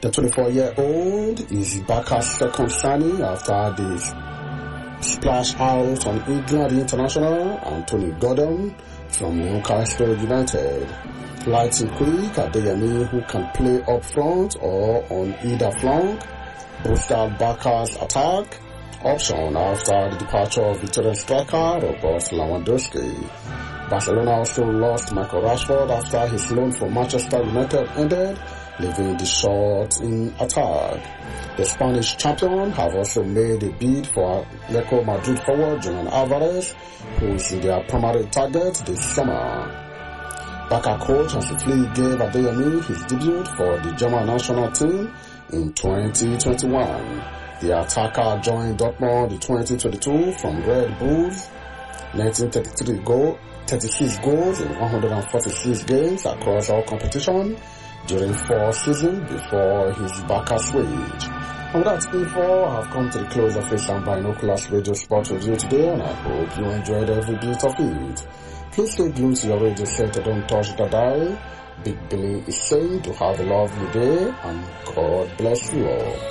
The 24-year-old is Barca's second signing after the splash out on England international Anthony Gordon from Newcastle United. Light and quick, Adeyemi, who can play up front or on either flank, boosted Barca's attack option after the departure of Victorian striker Robert Lewandowski. Barcelona also lost Michael Rashford after his loan from Manchester United ended, leaving the short in attack. The Spanish champion have also made a bid for Atletico Madrid forward Julian Alvarez, who is their primary target this summer. Barca coach Hansi Flick gave Adeyemi his debut for the German national team in 2021. The attacker joined Dortmund in 2022 from Red Bulls, 36 goals in 146 games across all competition during 4 seasons before his Barca switch. And with that info, I have come to the close of this and Binoculars Radio Sport Review today, and I hope you enjoyed every bit of it. Please stay glued to your radio set and don't touch the dial. Big Billy is saying to have a lovely day and God bless you all.